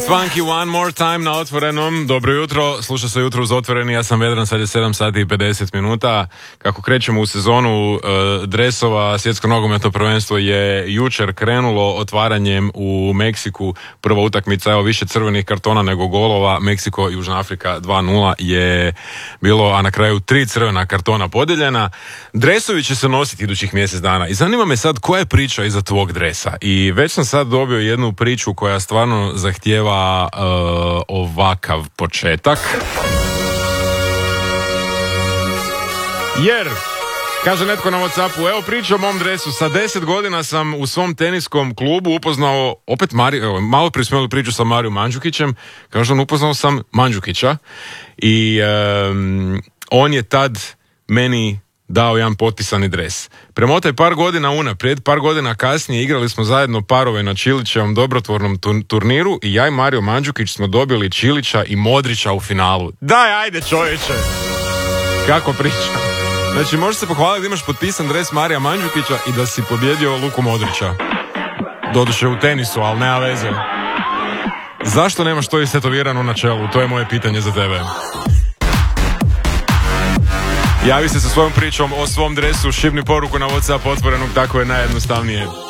Funky One More Time na Otvorenom. Dobro jutro, sluša se Jutro uz Otvoreni, ja sam Vedran, sad je 7 sati i 50 minuta. Kako krećemo u sezonu dresova, svjetsko nogometno prvenstvo je jučer krenulo otvaranjem u Meksiku. Prva utakmica, evo više crvenih kartona nego golova. Meksiko, Južna Afrika 2-0 je bilo, a na kraju 3 crvena kartona podijeljena. Dresovi će se nositi idućih mjesec dana i zanima me sad koja je priča iza tvog dresa. I već sam sad dobio jednu priču koja stvarno zahtijeva ovakav početak. Jer, kaže netko na WhatsAppu, evo priča o mom dresu. Sa 10 godina sam u svom teniskom klubu upoznao, opet malo prije smo imali priču sa Marijom Mandžukićem, kaže on, upoznao sam Mandžukića i on je tad meni dao jedan potpisani dres. Premotaj par godina unaprijed, par godina kasnije igrali smo zajedno parove na Čilićevom dobrotvornom turniru i ja i Mario Mandžukić smo dobili Čilića i Modrića u finalu. Daj, ajde čovječe! Kako priča? Znači, možeš se pohvaliti da imaš potpisan dres Marija Mandžukića i da si pobjedio Luku Modrića. Doduše u tenisu, ali nema veze. Zašto nemaš to istetovirano na čelu? To je moje pitanje za tebe. Javi se sa svojom pričom o svom dresu, šibni poruku na WhatsApp Otvorenog, tako je najjednostavnije.